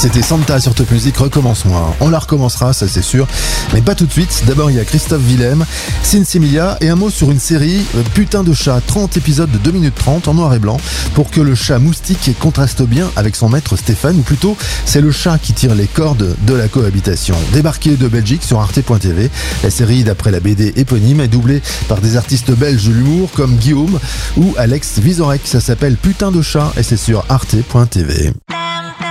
C'était Santa sur Top Music, recommence-moi. On la recommencera, ça c'est sûr, mais pas tout de suite. D'abord il y a Christophe Willem, Sinsemilia et un mot sur une série Putain de chat, 30 épisodes de 2 minutes 30 en noir et blanc pour que le chat moustique contraste bien avec son maître Stéphane, ou plutôt c'est le chat qui tire les cordes de la cohabitation. Débarqué de Belgique sur arte.tv, la série d'après la BD éponyme est doublée par des artistes belges de l'humour comme Guillaume ou Alex Vizorek. Ça s'appelle Putain de chat et c'est sur arte.tv.